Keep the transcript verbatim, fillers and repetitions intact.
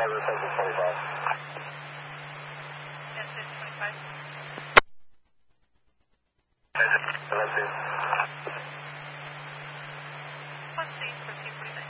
Lever Texas twenty-five. Yes, it's twenty-five. Texas, let's see.